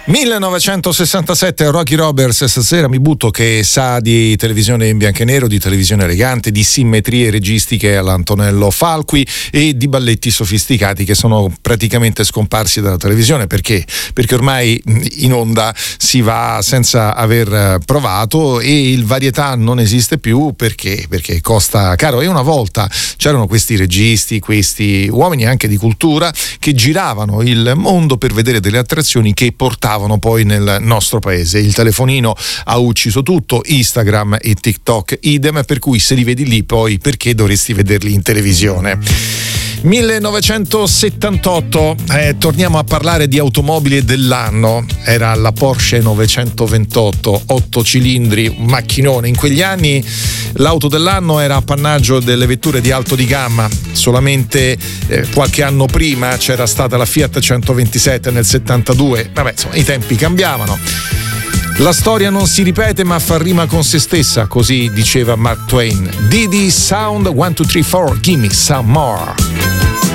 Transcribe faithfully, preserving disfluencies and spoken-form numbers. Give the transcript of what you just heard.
millenovecentosessantasette, Rocky Roberts, stasera mi butto, che sa di televisione in bianco e nero, di televisione elegante, di simmetrie registiche all'Antonello Falqui e di balletti sofisticati che sono praticamente scomparsi dalla televisione. Perché? Perché ormai in onda si va senza aver provato e il varietà non esiste più. Perché? Perché costa caro. E una volta c'erano questi registi, questi uomini anche di cultura che giravano il mondo per vedere delle attrazioni che portavano poi nel nostro paese. Il telefonino ha ucciso tutto, Instagram e TikTok idem, per cui se li vedi lì poi perché dovresti vederli in televisione? millenovecentosettantotto, eh, torniamo a parlare di automobili dell'anno. Era la Porsche novecentoventotto, otto cilindri, un macchinone. In quegli anni l'auto dell'anno era appannaggio delle vetture di alto di gamma. Solamente eh, qualche anno prima c'era stata la Fiat centoventisette nel settantadue. Vabbè, insomma, i tempi cambiavano. La storia non si ripete ma fa rima con se stessa, così diceva Mark Twain. Didi Sound one two three four, gimme some more.